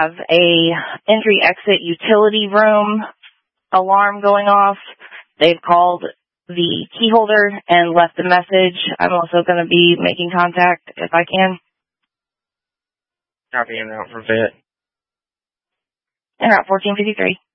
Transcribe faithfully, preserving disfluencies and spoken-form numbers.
have a entry-exit utility room alarm going off. They've called the key holder and left a message. I'm also going to be making contact if I can. Copy and out for vet. And Route fourteen fifty-three.